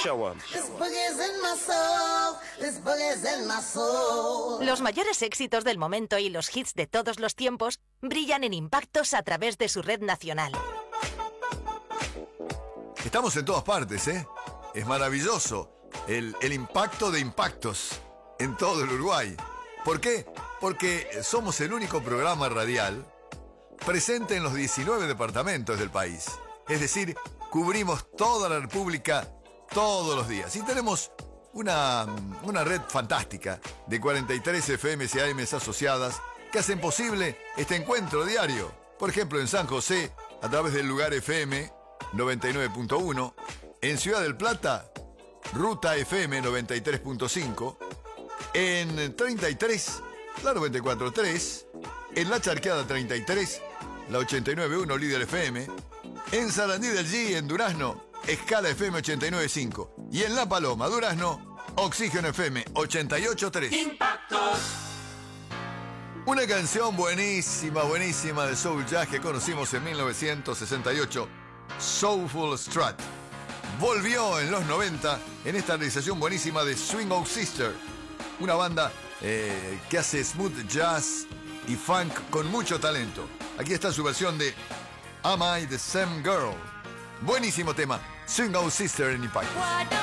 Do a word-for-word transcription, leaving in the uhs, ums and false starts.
Show 'em. Los mayores éxitos del momento y los hits de todos los tiempos brillan en Impactos a través de su red nacional. Estamos en todas partes, ¿eh? Es maravilloso el, el impacto de impactos en todo el Uruguay. ¿Por qué? Porque somos el único programa radial presente en los diecinueve departamentos del país. Es decir, cubrimos toda la República todos los días. Y tenemos una, una red fantástica de cuarenta y tres F Ms y A Ms asociadas que hacen posible este encuentro diario. Por ejemplo, en San José, a través del Lugar F M noventa y nueve punto uno. En Ciudad del Plata, Ruta F M noventa y tres punto cinco. En treinta y tres, la noventa y cuatro punto tres. En La Charqueada treinta y tres, la ochenta y nueve punto uno, Líder F M. En Sarandí del G, en Durazno, Escala F M ochenta y nueve punto cinco. Y en La Paloma, Durazno, Oxígeno F M ochenta y ocho punto tres. Impactos. Una canción buenísima, buenísima de Soul Jazz que conocimos en mil novecientos sesenta y ocho, Soulful Strut. Volvió en los noventa en esta realización buenísima de Swing Out Sister, una banda eh, que hace smooth jazz y funk con mucho talento. Aquí está su versión de Am I the Same Girl? Buenísimo tema, Swing Out Sister en Impact.